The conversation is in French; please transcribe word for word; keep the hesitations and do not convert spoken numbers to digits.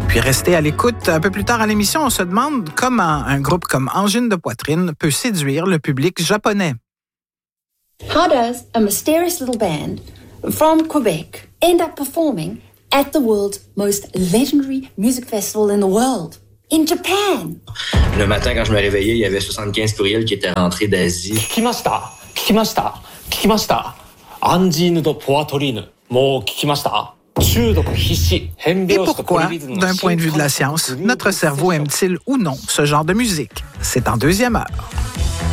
Puis restez à l'écoute. Un peu plus tard à l'émission, on se demande comment un groupe comme Angine de Poitrine peut séduire le public japonais. How does a mysterious little band from Quebec end up performing at the world's most legendary music festival in the world, in Japan? Le matin, quand je me réveillais, il y avait soixante-quinze courriels qui étaient rentrés d'Asie. Kikimashita, kikimashita, kikimashita. Angine de Poitrine, mo kikimashita. Et pourquoi, d'un point de vue de la science, notre cerveau aime-t-il ou non ce genre de musique? C'est en deuxième heure.